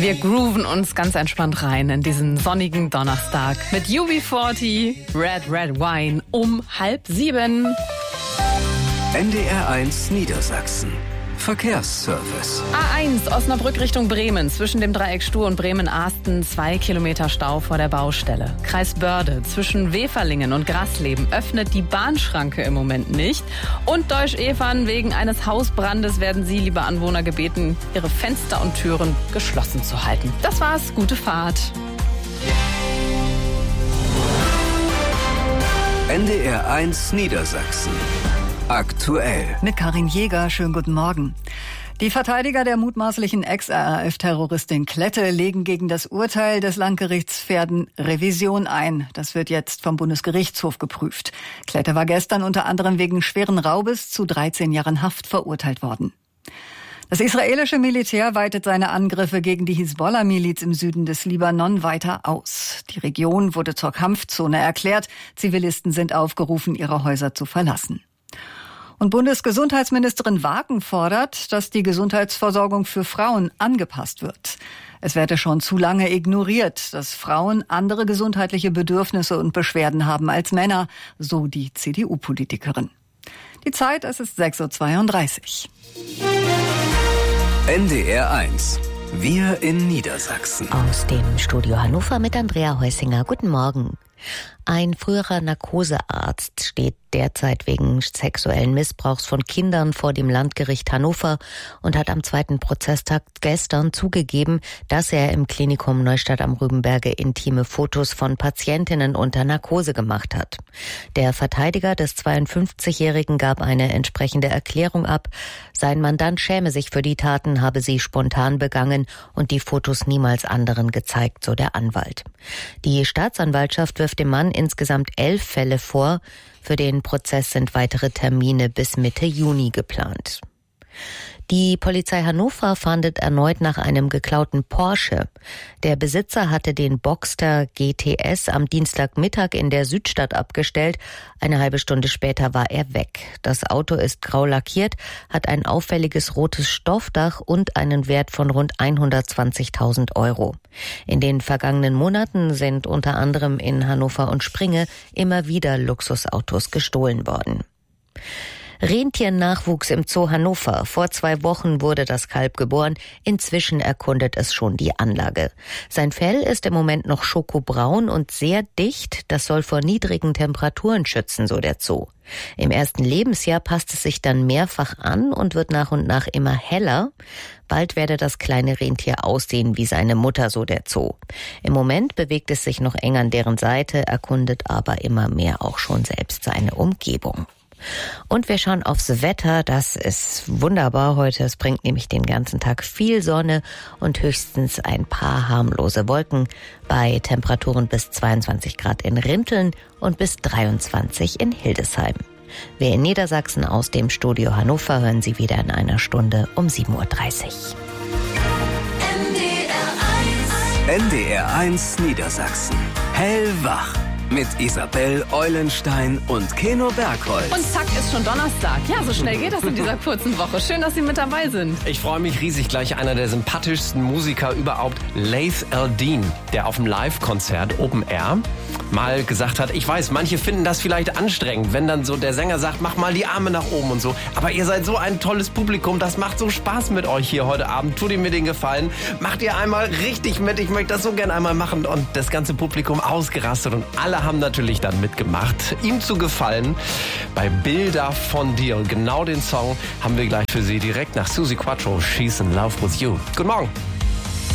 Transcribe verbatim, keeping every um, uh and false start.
Wir grooven uns ganz entspannt rein in diesen sonnigen Donnerstag mit U B vierzig, Red Red Wine um halb sieben. N D R eins Niedersachsen. Verkehrsservice. A eins Osnabrück Richtung Bremen. Zwischen dem Dreieck Stur und Bremen-Ahsten zwei Kilometer Stau vor der Baustelle. Kreis Börde zwischen Weferlingen und Grasleben öffnet die Bahnschranke im Moment nicht. Und Deutsch-Evern, wegen eines Hausbrandes werden Sie, liebe Anwohner, gebeten, Ihre Fenster und Türen geschlossen zu halten. Das war's. Gute Fahrt. N D R eins Niedersachsen. Aktuell. Mit Karin Jäger, schönen guten Morgen. Die Verteidiger der mutmaßlichen Ex-R A F-Terroristin Klette legen gegen das Urteil des Landgerichts Verden Revision ein. Das wird jetzt vom Bundesgerichtshof geprüft. Klette war gestern unter anderem wegen schweren Raubes zu dreizehn Jahren Haft verurteilt worden. Das israelische Militär weitet seine Angriffe gegen die Hisbollah-Miliz im Süden des Libanon weiter aus. Die Region wurde zur Kampfzone erklärt. Zivilisten sind aufgerufen, ihre Häuser zu verlassen. Und Bundesgesundheitsministerin Waken fordert, dass die Gesundheitsversorgung für Frauen angepasst wird. Es werde schon zu lange ignoriert, dass Frauen andere gesundheitliche Bedürfnisse und Beschwerden haben als Männer, so die C D U-Politikerin. Die Zeit, es ist sechs Uhr zweiunddreißig. N D R eins. Wir in Niedersachsen. Aus dem Studio Hannover mit Andrea Heusinger. Guten Morgen. Ein früherer Narkosearzt steht derzeit wegen sexuellen Missbrauchs von Kindern vor dem Landgericht Hannover und hat am zweiten Prozesstag gestern zugegeben, dass er im Klinikum Neustadt am Rübenberge intime Fotos von Patientinnen unter Narkose gemacht hat. Der Verteidiger des zweiundfünfzigjährigen gab eine entsprechende Erklärung ab. Sein Mandant schäme sich für die Taten, habe sie spontan begangen und die Fotos niemals anderen gezeigt, so der Anwalt. Die Staatsanwaltschaft wirft dem Mann insgesamt elf Fälle vor. Für den Prozess sind weitere Termine bis Mitte Juni geplant. Die Polizei Hannover fahndet erneut nach einem geklauten Porsche. Der Besitzer hatte den Boxster G T S am Dienstagmittag in der Südstadt abgestellt. Eine halbe Stunde später war er weg. Das Auto ist grau lackiert, hat ein auffälliges rotes Stoffdach und einen Wert von rund hundertzwanzigtausend Euro. In den vergangenen Monaten sind unter anderem in Hannover und Springe immer wieder Luxusautos gestohlen worden. Rentiernachwuchs im Zoo Hannover. Vor zwei Wochen wurde das Kalb geboren. Inzwischen erkundet es schon die Anlage. Sein Fell ist im Moment noch schokobraun und sehr dicht. Das soll vor niedrigen Temperaturen schützen, so der Zoo. Im ersten Lebensjahr passt es sich dann mehrfach an und wird nach und nach immer heller. Bald werde das kleine Rentier aussehen wie seine Mutter, so der Zoo. Im Moment bewegt es sich noch eng an deren Seite, erkundet aber immer mehr auch schon selbst seine Umgebung. Und wir schauen aufs Wetter, das ist wunderbar heute. Es bringt nämlich den ganzen Tag viel Sonne und höchstens ein paar harmlose Wolken bei Temperaturen bis zweiundzwanzig Grad in Rinteln und bis dreiundzwanzig in Hildesheim. Wir in Niedersachsen aus dem Studio Hannover hören Sie wieder in einer Stunde um sieben Uhr dreißig. N D R eins Niedersachsen. Hellwach. Mit Isabel Eulenstein und Keno Bergholz. Und zack, ist schon Donnerstag. Ja, so schnell geht das in dieser kurzen Woche. Schön, dass Sie mit dabei sind. Ich freue mich riesig, gleich einer der sympathischsten Musiker überhaupt, Laith Al-Deen, der auf dem Live-Konzert Open Air mal gesagt hat, ich weiß, manche finden das vielleicht anstrengend, wenn dann so der Sänger sagt, mach mal die Arme nach oben und so. Aber ihr seid so ein tolles Publikum, das macht so Spaß mit euch hier heute Abend. Tut ihr mir den Gefallen, macht ihr einmal richtig mit. Ich möchte das so gern einmal machen. Und das ganze Publikum ausgerastet und alle haben natürlich dann mitgemacht, ihm zu gefallen bei Bilder von dir. Und genau den Song haben wir gleich für Sie direkt nach Suzi Quatro, She's in Love with You. Guten Morgen.